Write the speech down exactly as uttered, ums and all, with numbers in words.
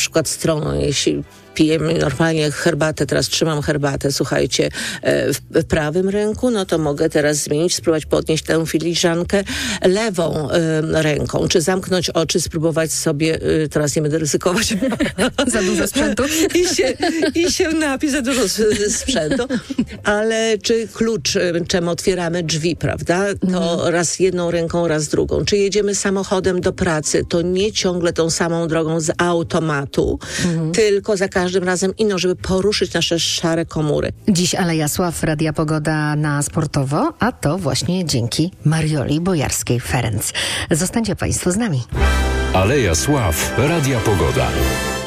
przykład stroną, jeśli pijemy normalnie herbatę, teraz trzymam herbatę, słuchajcie, w, w prawym ręku, no to mogę teraz zmienić, spróbować podnieść tę filiżankę lewą y, ręką, czy zamknąć oczy, spróbować sobie, y, teraz nie będę ryzykować. Za dużo sprzętu. I się, i się napi, za dużo sprzętu. Ale czy klucz, y, czym otwieramy drzwi, prawda? To mm. raz jedną ręką, raz drugą. Czy jedziemy samochodem do pracy, to nie ciągle tą samą drogą z automatu, mm. tylko za każdym razem inną, żeby poruszyć nasze szare komóry. Dziś Aleja Sław, Radia Pogoda na Sportowo, a to właśnie dzięki Marioli Bojarskiej-Ferenc. Zostańcie Państwo z nami. Aleja Sław, Radia Pogoda.